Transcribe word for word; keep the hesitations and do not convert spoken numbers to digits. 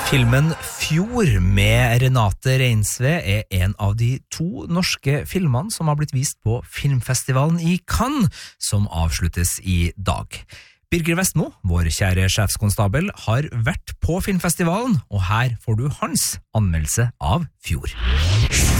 Filmen Fjord med Renate Reinsve er en av de to norske filmene som har blitt vist på filmfestivalen i Cannes, som avsluttes i dag. Birger Vestmo, vår kjære sjefskonstabel, har vært på filmfestivalen, og her får du hans anmeldelse av Fjord.